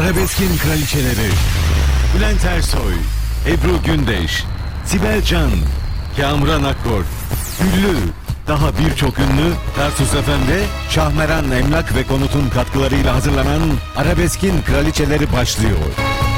Arabeskin kraliçeleri Bülent Ersoy, Ebru Gündeş, Sibel Can, Kamuran Akkor, Güllü, daha birçok ünlü Tarsus FM'de Şahmeran Emlak ve Konut'un katkılarıyla hazırlanan Arabeskin kraliçeleri başlıyor.